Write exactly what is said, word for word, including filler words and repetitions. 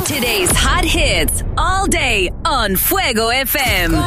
Today's hot hits all day on Fuego F M.